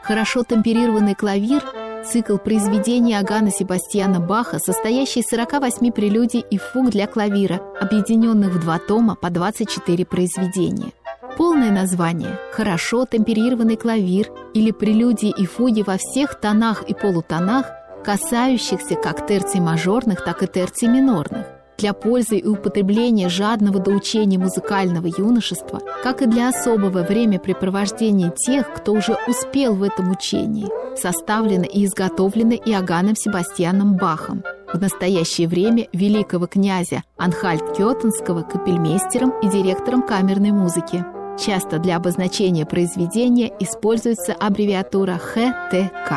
Хорошо темперированный клавир – цикл произведений Иоганна Себастьяна Баха, состоящий из 48 прелюдий и фуг для клавира, объединенных в 2 тома по 24 произведения. Полное название – «Хорошо темперированный клавир» или «Прелюдии и фуги во всех тонах и полутонах, касающихся как терций мажорных, так и терций минорных, для пользы и употребления жадного до учения музыкального юношества, как и для особого времяпрепровождения тех, кто уже успел в этом учении, составлено и изготовлено Иоганном Себастьяном Бахом, в настоящее время великого князя Анхальт-Кётенского капельмейстером и директором камерной музыки. Часто для обозначения произведения используется аббревиатура ХТК.